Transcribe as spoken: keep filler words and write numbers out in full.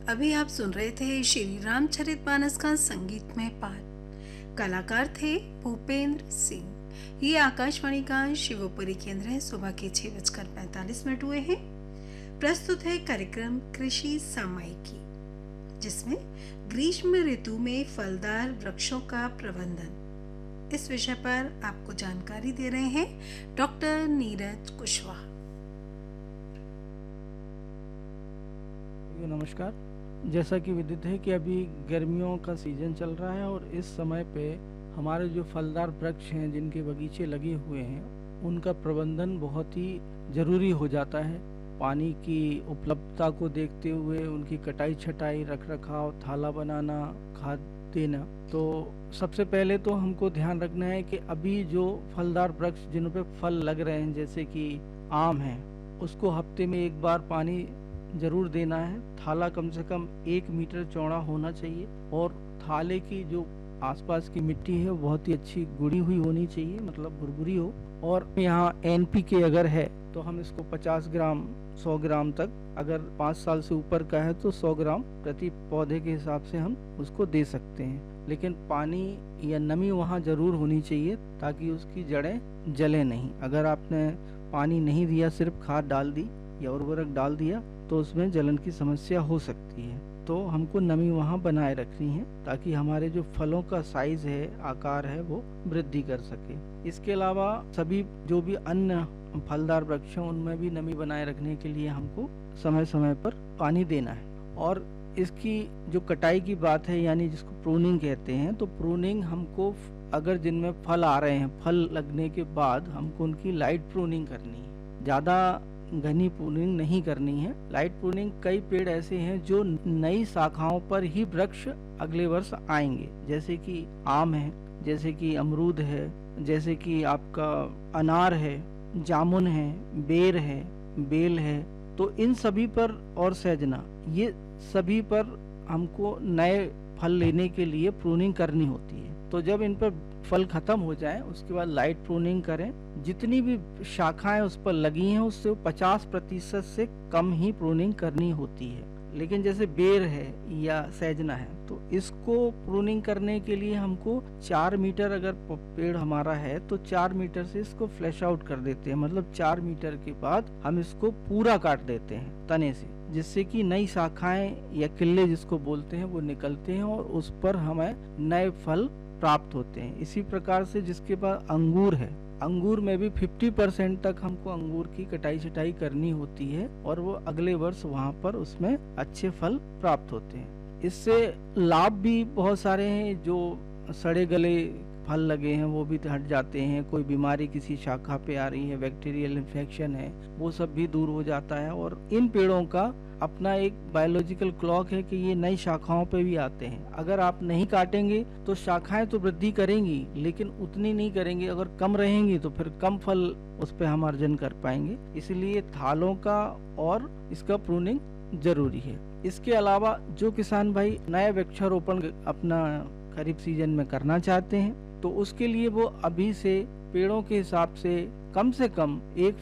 अभी आप सुन रहे थे श्री रामचरितमानस का संगीतमय पाठ। कलाकार थे भूपेंद्र सिंह। ये आकाशवाणी का शिवपुरी केंद्र है। सुबह के छह बजकर पैंतालीस मिनट हुए हैं। प्रस्तुत है कार्यक्रम कृषि सामयिकी, जिसमें ग्रीष्म ऋतु में फलदार वृक्षों का प्रबंधन, इस विषय पर आपको जानकारी दे रहे हैं डॉक्टर नीरज कुशवाहा। नमस्कार। जैसा कि विदित है कि अभी गर्मियों का सीजन चल रहा है और इस समय पे हमारे जो फलदार वृक्ष हैं, जिनके बगीचे लगे हुए हैं, उनका प्रबंधन बहुत ही ज़रूरी हो जाता है। पानी की उपलब्धता को देखते हुए उनकी कटाई छटाई, रख रखाव, थाला बनाना, खाद देना। तो सबसे पहले तो हमको ध्यान रखना है कि अभी जो फलदार वृक्ष जिन पे फल लग रहे हैं, जैसे कि आम है, उसको हफ्ते में एक बार पानी जरूर देना है। थाला कम से कम एक मीटर चौड़ा होना चाहिए और थाले की जो आसपास की मिट्टी है वो बहुत ही अच्छी गुड़ी हुई होनी चाहिए, मतलब भुरभुरी हो। और यहाँ एन पी के अगर है तो हम इसको पचास ग्राम सौ ग्राम तक, अगर पाँच साल से ऊपर का है तो सौ ग्राम प्रति पौधे के हिसाब से हम उसको दे सकते हैं। लेकिन पानी या नमी वहाँ जरूर होनी चाहिए ताकि उसकी जड़ें जले नहीं। अगर आपने पानी नहीं दिया, सिर्फ खाद डाल दी या उर्वरक डाल दिया, तो उसमें जलन की समस्या हो सकती है। तो हमको नमी वहाँ बनाए रखनी है ताकि हमारे जो फलों का साइज है, आकार है, वो वृद्धि कर सके। इसके अलावा सभी जो भी अन्य फलदार वृक्ष हैं उनमें भी नमी बनाए रखने के लिए हमको समय समय पर पानी देना है। और इसकी जो कटाई की बात है, यानी जिसको प्रूनिंग कहते हैं, तो प्रूनिंग हमको अगर जिनमें फल आ रहे हैं, फल लगने के बाद हमको उनकी लाइट प्रूनिंग करनी है, ज़्यादा घनी प्रूनिंग नहीं करनी है। लाइट प्रूनिंग, कई पेड़ ऐसे हैं जो नई शाखाओं पर ही वृक्ष अगले वर्ष आएंगे, जैसे कि आम है, जैसे कि अमरूद है, जैसे कि आपका अनार है, जामुन है, बेर है, बेल है। तो इन सभी पर, और सहजना, ये सभी पर हमको नए फल लेने के लिए प्रूनिंग करनी होती है। तो जब इन पर फल खत्म हो जाए उसके बाद लाइट प्रूनिंग करें। जितनी भी शाखाएं उस पर लगी हैं उससे पचास प्रतिशत से कम ही प्रूनिंग करनी होती है। लेकिन जैसे बेर है या सहजना है, तो इसको प्रूनिंग करने के लिए हमको चार मीटर, अगर पेड़ हमारा है तो चार मीटर से इसको फ्लैश आउट कर देते हैं। मतलब चार मीटर के बाद हम इसको पूरा काट देते हैं तने से, जिससे कि नई शाखाएं या किल्ले जिसको बोलते हैं वो निकलते हैं और उस पर हमें नए फल प्राप्त होते हैं। इसी प्रकार से जिसके पास अंगूर है, अंगूर में भी पचास परसेंट तक हमको अंगूर की कटाई छटाई करनी होती है और वो अगले वर्ष वहाँ पर उसमें अच्छे फल प्राप्त होते हैं। इससे लाभ भी बहुत सारे हैं। जो सड़े गले फल लगे हैं वो भी हट जाते हैं। कोई बीमारी किसी शाखा पे आ रही है, बैक्टीरियल इन्फेक्शन है, वो सब भी दूर हो जाता है। और इन पेड़ों का अपना एक बायोलॉजिकल क्लॉक है कि ये नई शाखाओं पे भी आते हैं। अगर आप नहीं काटेंगे तो शाखाएं तो वृद्धि करेंगी लेकिन उतनी नहीं करेंगी। अगर कम रहेंगी तो फिर कम फल उस पे हम अर्जन कर पाएंगे। इसलिए थालों का और इसका प्रूनिंग जरूरी है। इसके अलावा जो किसान भाई नया वृक्षारोपण अपना खरीफ सीजन में करना चाहते हैं तो उसके लिए वो अभी से पेड़ों के हिसाब से कम से कम एक